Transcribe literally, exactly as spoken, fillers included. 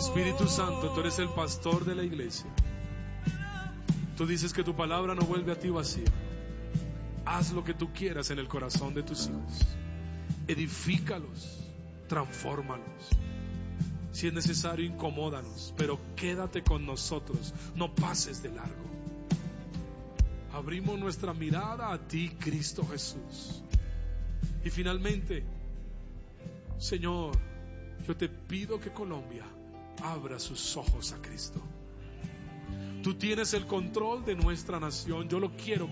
Espíritu Santo, tú eres el pastor de la iglesia. Tú dices que tu palabra no vuelve a ti vacía. Haz lo que tú quieras en el corazón de tus hijos. Edifícalos, transfórmalos. Si es necesario, incomódanos, pero quédate con nosotros, no pases de largo. Abrimos nuestra mirada a ti, Cristo Jesús. Y finalmente, Señor, yo te pido que Colombia abra sus ojos a Cristo. Tú tienes el control de nuestra nación. Yo lo quiero